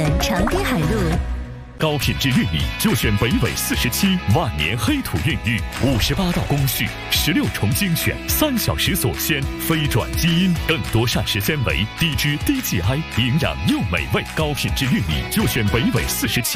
长滨海路。 高品质玉米就选北纬47万年黑土孕育，58道工序，16重精选，3小时锁鲜，非转基因，更多膳食纤维，低脂低 GI，营养又美味。高品质玉米就选北纬47